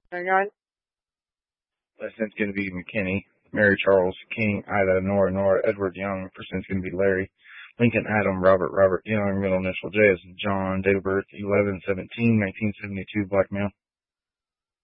Hang on. Last name's going to be McKinney. Mary Charles, King, Ida, Nora, Edward Young. First name's going to be Larry. Lincoln, Adam, Robert Young. Middle initial J is John. Date of birth, 11/17/1972, black male.